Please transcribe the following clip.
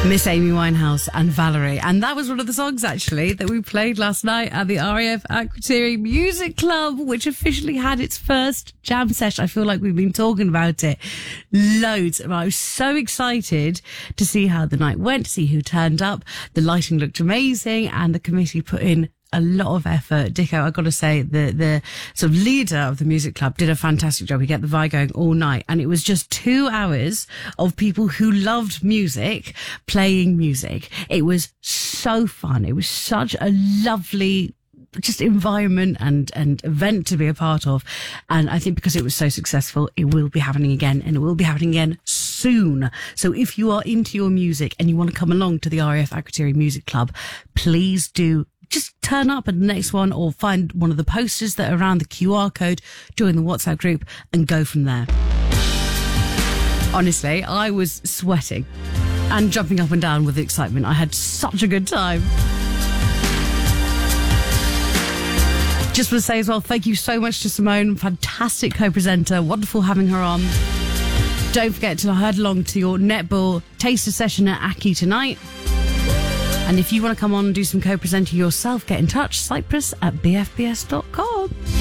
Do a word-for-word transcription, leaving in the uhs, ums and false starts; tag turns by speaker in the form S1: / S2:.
S1: Miss Amy Winehouse and Valerie. And that was one of the songs, actually, that we played last night at the R A F Akrotiri Music Club, which officially had its first jam session. I feel like we've been talking about it loads. I was so excited to see how the night went, to see who turned up. The lighting looked amazing, and the committee put in a lot of effort. Dicko, I've got to say, the, the sort of leader of the music club did a fantastic job. He kept the vibe going all night. And it was just two hours of people who loved music playing music. It was so fun. It was such a lovely just environment and, and event to be a part of. And I think because it was so successful, it will be happening again, and it will be happening again soon. So if you are into your music and you want to come along to the R A F Akrotiri Music Club, please do just turn up at the next one, or find one of the posters that are around the Q R code, join the WhatsApp group, and go from there. Honestly, I was sweating and jumping up and down with excitement. I had such a good time. Just want to say as well, thank you so much to Simone, fantastic co-presenter, wonderful having her on. Don't forget to head along to your netball taster session at Aki tonight. And if you want to come on and do some co-presenting yourself, get in touch, cyprus at b f b s dot com.